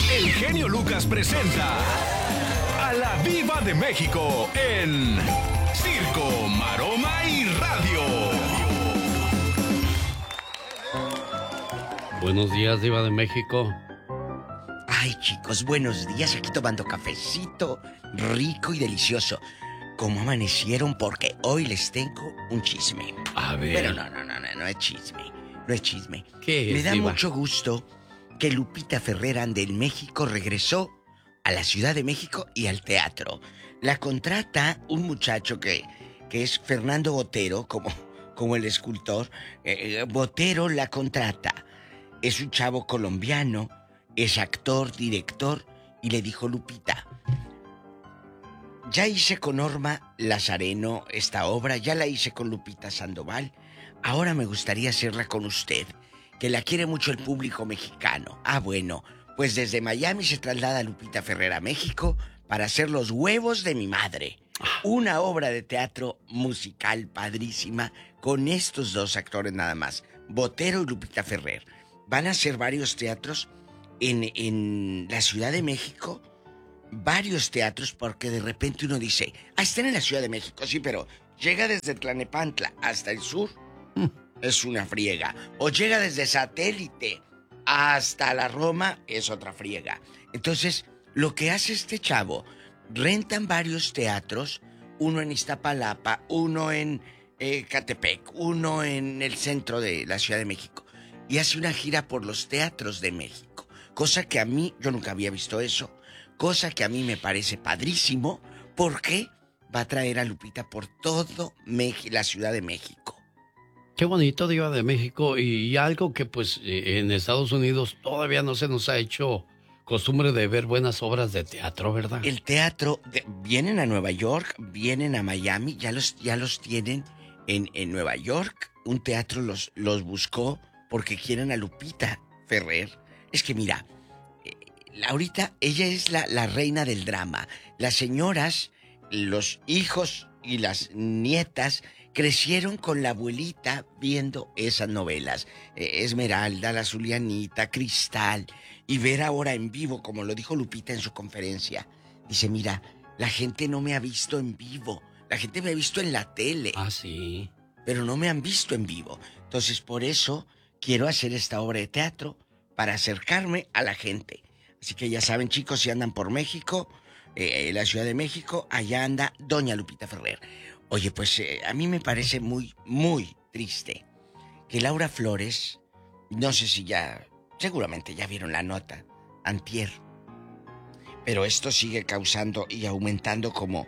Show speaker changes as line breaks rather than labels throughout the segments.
El genio Lucas presenta a la Diva de México en Circo, Maroma y Radio.
Buenos días, Diva de México.
Ay, chicos, buenos días. Aquí tomando cafecito rico y delicioso. ¿Cómo amanecieron? Porque hoy les tengo un chisme.
A ver.
Pero no es chisme. No es chisme.
¿Qué es,
Me da
Diva?
mucho gusto que Lupita Ferrer ande en México. Regresó a la Ciudad de México y al teatro. La contrata un muchacho que es Fernando Botero, como el escultor. Botero la contrata. Es un chavo colombiano, es actor, director, y le dijo: Lupita, ya hice con Norma Lazareno esta obra, ya la hice con Lupita Sandoval, ahora me gustaría hacerla con usted, que la quiere mucho el público mexicano. Ah, bueno, pues desde Miami se traslada Lupita Ferrer a México para hacer Los huevos de mi madre. Una obra de teatro musical padrísima con estos dos actores nada más, Botero y Lupita Ferrer. Van a hacer varios teatros en la Ciudad de México, varios teatros, porque de repente uno dice, están en la Ciudad de México, sí, pero llega desde Tlalnepantla hasta el sur, es una friega. O llega desde Satélite hasta la Roma, es otra friega. Entonces, lo que hace este chavo, rentan varios teatros, uno en Iztapalapa, uno en Catepec, uno en el centro de la Ciudad de México, y hace una gira por los teatros de México, cosa que a mí, yo nunca había visto eso, cosa que a mí me parece padrísimo, porque va a traer a Lupita por todo la Ciudad de México.
Qué bonito, Diva de México, y algo que pues en Estados Unidos todavía no se nos ha hecho costumbre de ver buenas obras de teatro, ¿verdad?
El teatro, vienen a Nueva York, vienen a Miami, ya los tienen en Nueva York. Un teatro los buscó porque quieren a Lupita Ferrer. Es que mira, ahorita ella es la reina del drama. Las señoras, los hijos y las nietas crecieron con la abuelita viendo esas novelas. Esmeralda, La Zulianita, Cristal. Y ver ahora en vivo, como lo dijo Lupita en su conferencia. Dice, mira, la gente no me ha visto en vivo. La gente me ha visto en la tele.
Ah, sí.
Pero no me han visto en vivo. Entonces, por eso quiero hacer esta obra de teatro, para acercarme a la gente. Así que ya saben, chicos, si andan por México, la Ciudad de México, allá anda doña Lupita Ferrer. Oye, pues a mí me parece muy, muy triste que Laura Flores, no sé si ya, seguramente ya vieron la nota, antier, pero esto sigue causando y aumentando como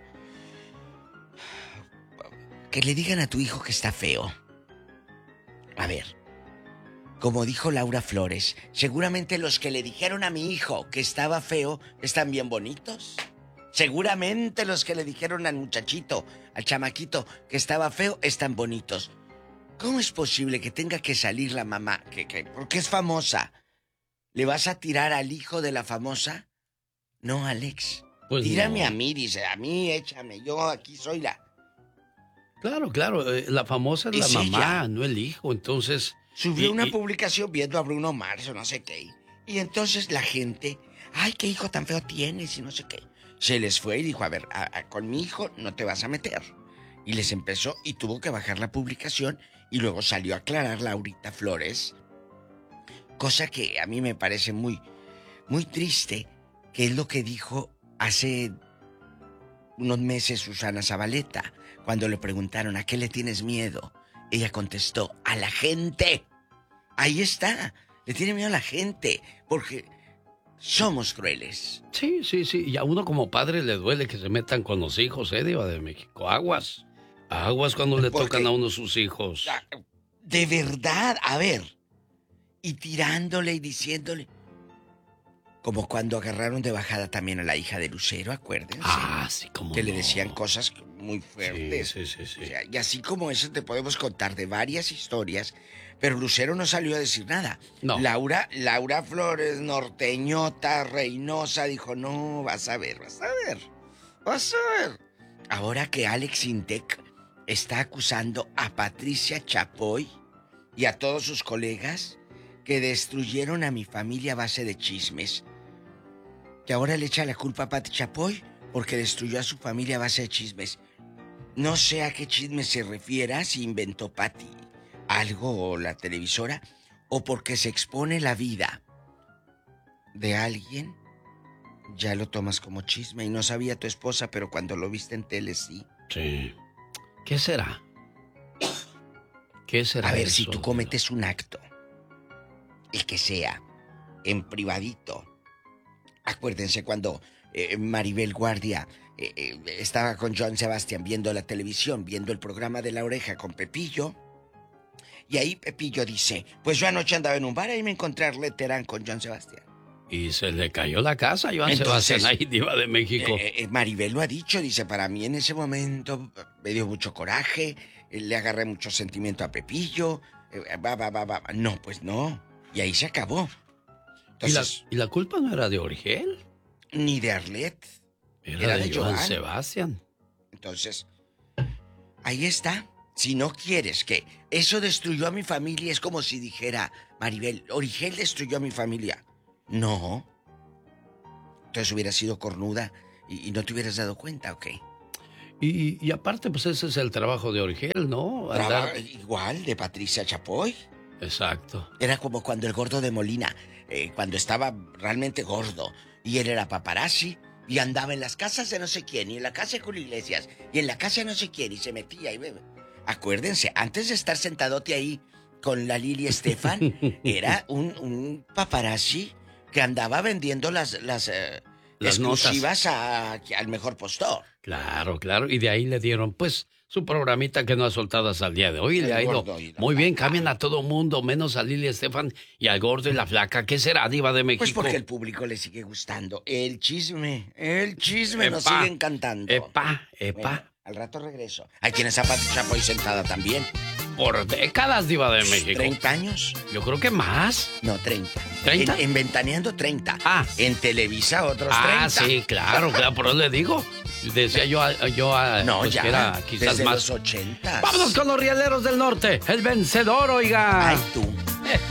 que le digan a tu hijo que está feo. A ver, como dijo Laura Flores, seguramente los que le dijeron a mi hijo que estaba feo están bien bonitos. Seguramente los que le dijeron al muchachito, al chamaquito, que estaba feo, están bonitos. ¿Cómo es posible que tenga que salir la mamá, porque es famosa? ¿Le vas a tirar al hijo de la famosa? No, Alex.
Pues
tírame
no.
a mí, dice, a mí échame, yo aquí soy la...
Claro, la famosa es la
Es
mamá,
ella.
no el hijo, entonces...
Subió una publicación viendo a Bruno Mars o no sé qué. Y entonces la gente, ay, qué hijo tan feo tienes y no sé qué. Se les fue y dijo, a ver, con mi hijo no te vas a meter. Y les empezó y tuvo que bajar la publicación y luego salió a aclarar Laurita Flores. Cosa que a mí me parece muy, muy triste, que es lo que dijo hace unos meses Susana Zabaleta, cuando le preguntaron, ¿a qué le tienes miedo? Ella contestó, a la gente. Ahí está. Le tiene miedo a la gente. Porque somos crueles.
Sí. Y a uno como padre le duele que se metan con los hijos, Diva de México. Aguas cuando le tocan a uno sus hijos.
De verdad, a ver. Y tirándole y diciéndole. Como cuando agarraron de bajada también a la hija de Lucero, acuérdense.
Ah, sí, como
que
no.
le decían cosas muy fuertes.
Sí.
O sea, y así como eso te podemos contar de varias historias, pero Lucero no salió a decir nada.
No.
Laura Flores, norteñota, reinosa, dijo, no, vas a ver. Ahora que Alex Intec está acusando a Patricia Chapoy y a todos sus colegas que destruyeron a mi familia a base de chismes. que ahora le echa la culpa a Pati Chapoy porque destruyó a su familia a base de chismes. No sé a qué chisme se refiera, si inventó Pati algo o la televisora, o porque se expone la vida de alguien, ya lo tomas como chisme y no sabía tu esposa, pero cuando lo viste en tele sí.
Sí. ¿Qué será? ¿Qué será?
A ver,
eso,
si tú cometes un acto, el que sea, en privadito. Acuérdense cuando Maribel Guardia estaba con Joan Sebastián viendo la televisión, viendo el programa de La Oreja con Pepillo. Y ahí Pepillo dice, pues yo anoche andaba en un bar y me encontré a Arlette Terán con Joan Sebastián.
Y se le cayó la casa a Joan Sebastián, ahí, diva de México.
Maribel lo ha dicho, dice, para mí en ese momento me dio mucho coraje, le agarré mucho sentimiento a Pepillo, No, pues no. Y ahí se acabó. Entonces,
¿Y la culpa no era de Origel?
Ni de Arlette.
Era de Joan Sebastián.
Entonces, ahí está. Si no quieres que eso destruyó a mi familia, es como si dijera Maribel, Origel destruyó a mi familia. No. Entonces hubiera sido cornuda y no te hubieras dado cuenta, ¿ok?
Y aparte, pues ese es el trabajo de Origel, ¿no?
Igual, de Patricia Chapoy.
Exacto.
Era como cuando el gordo de Molina, cuando estaba realmente gordo, y él era paparazzi, y andaba en las casas de no sé quién, y en la casa de Julio Iglesias, y en la casa de no sé quién, y se metía y bebe. Acuérdense, antes de estar sentadote ahí con la Lili Estefan, era un paparazzi que andaba vendiendo las exclusivas al mejor postor.
Claro, claro. Y de ahí le dieron, pues, su programita que no ha soltado hasta el día de hoy. Le ha ido muy bien. Cambian a todo mundo, menos a Lili Estefan y al gordo y la flaca. ¿Qué será, diva de México?
Pues porque el público le sigue gustando. El chisme nos sigue encantando.
Epa.
Bueno, al rato regreso. Ahí tienes a Pati Chapoy sentada también.
Por décadas, diva de México.
¿30 años?
Yo creo que más.
No, 30.
¿30?
En Ventaneando, 30.
Ah.
En Televisa, otros 30.
Ah, sí, claro, por eso le digo. Decía yo
no,
pues
ya,
que era quizás
desde
más.
los 80.
Vámonos con los Rieleros del Norte. El vencedor, oiga.
Ay, tú.